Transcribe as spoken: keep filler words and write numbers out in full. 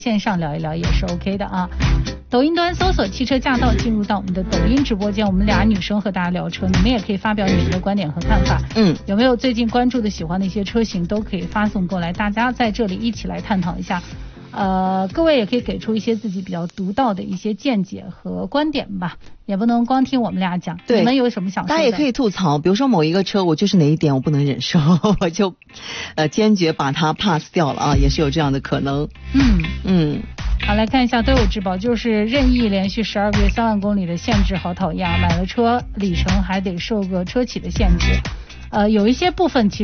线上聊一聊也是 OK 的啊。抖音端搜索汽车驾到，进入到我们的抖音直播间，我们俩女生和大家聊车，你们也可以发表你们的观点和看法。 嗯， 有没有最近关注的喜欢的一些车型都可以发送过来，大家在这里一起来探讨一下。呃，各位也可以给出一些自己比较独到的一些见解和观点吧，也不能光听我们俩讲。 对， 你们有什么想说的？ 大家也可以吐槽，比如说某一个车，我就是哪一点我不能忍受，我就呃坚决把它 pass 掉了啊，也是有这样的可能。 嗯嗯。 好，来看一下都有质保，就是任意连续十二个月三万公里的限制，好讨厌啊！买了车里程还得受个车企的限制，呃，有一些部分其实。